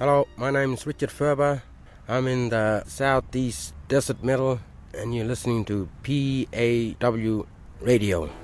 Hello, my name is Richard Ferber. I'm in the Southeast Desert Middle, and you're listening to PAW Radio.